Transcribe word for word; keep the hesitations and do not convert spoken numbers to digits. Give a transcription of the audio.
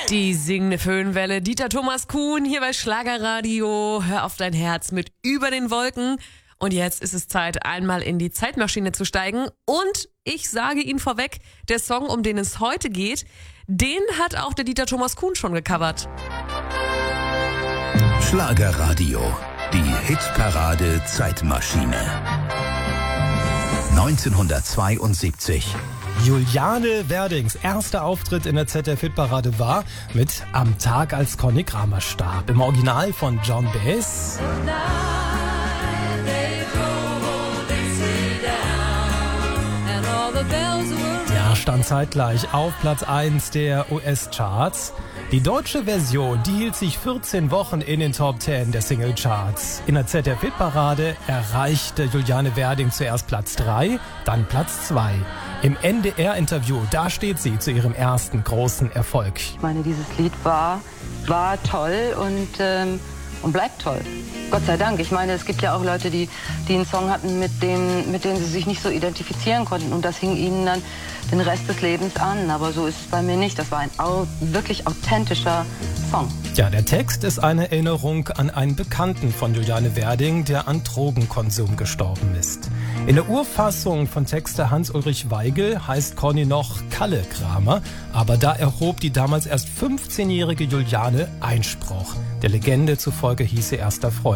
Die singende Föhnwelle, Dieter Thomas Kuhn hier bei Schlagerradio. Hör auf dein Herz mit Über den Wolken. Und jetzt ist es Zeit, einmal in die Zeitmaschine zu steigen. Und ich sage Ihnen vorweg, der Song, um den es heute geht, den hat auch der Dieter Thomas Kuhn schon gecovert. Schlagerradio, die Hitparade Zeitmaschine. neunzehnhundertzweiundsiebzig. Juliane Werdings erster Auftritt in der Z D F-Hitparade war mit Am Tag, als Conny Kramer starb. Im Original von John Baez. Ja, stand zeitgleich auf Platz eins der U S-Charts. Die deutsche Version, die hielt sich vierzehn Wochen in den Top zehn der Single-Charts. In der Z D F-Hitparade erreichte Juliane Werding zuerst Platz drei, dann Platz zwei. Im N D R-Interview, da steht sie zu ihrem ersten großen Erfolg. Ich meine, dieses Lied war, war toll und, ähm, und bleibt toll. Gott sei Dank. Ich meine, es gibt ja auch Leute, die, die einen Song hatten, mit dem, mit dem sie sich nicht so identifizieren konnten. Und das hing ihnen dann den Rest des Lebens an. Aber so ist es bei mir nicht. Das war ein au- wirklich authentischer Song. Ja, der Text ist eine Erinnerung an einen Bekannten von Juliane Werding, der an Drogenkonsum gestorben ist. In der Urfassung von Texter Hans-Ulrich Weigel heißt Conny noch Kalle Kramer, aber da erhob die damals erst fünfzehnjährige Juliane Einspruch. Der Legende zufolge hieß sie erster Freund.